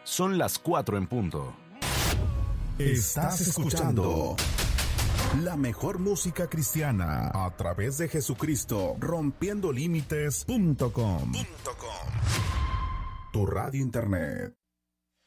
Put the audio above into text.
Son las 4 en punto. Estás escuchando la mejor música cristiana a través de Jesucristo, rompiendolímites.com. Tu radio internet.